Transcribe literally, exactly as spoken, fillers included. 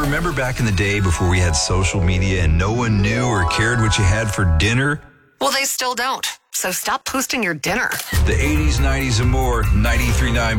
remember back in the day before we had social media and no one knew or cared what you had for dinner? Well, they still don't. So stop posting your dinner. The eighties, nineties, and more, ninety-three point nine